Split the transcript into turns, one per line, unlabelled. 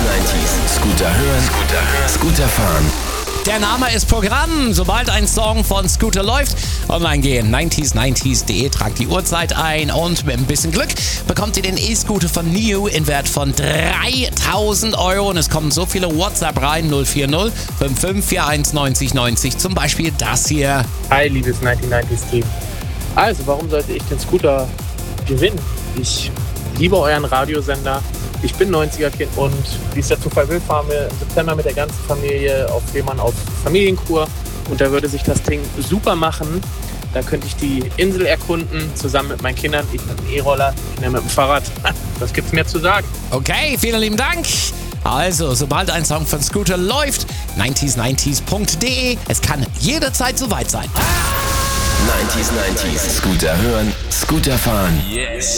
90s. Scooter hören, Scooter fahren.
Der Name ist Programm. Sobald ein Song von Scooter läuft, online gehen, 90s90s.de, tragt die Uhrzeit ein und mit ein bisschen Glück bekommt ihr den E-Scooter von NIO in Wert von 3.000 Euro. Und es kommen so viele WhatsApp rein, 040 5541 90 90. Zum Beispiel das hier.
Hi, liebes 1990s-Team. Also, warum sollte ich den Scooter gewinnen? Ich liebe euren Radiosender. Ich bin 90er-Kind und wie es der Zufall will, fahren wir im September mit der ganzen Familie auf Fehmarn auf Familienkur. Und da würde sich das Ding super machen. Da könnte ich die Insel erkunden, zusammen mit meinen Kindern. Ich mit dem E-Roller, Kinder mit dem Fahrrad. Was gibt's mehr zu sagen?
Okay, vielen lieben Dank. Also, sobald ein Song von Scooter läuft, 90s90s.de. Es kann jederzeit soweit sein.
90s, Scooter hören, Scooter fahren.
Yes.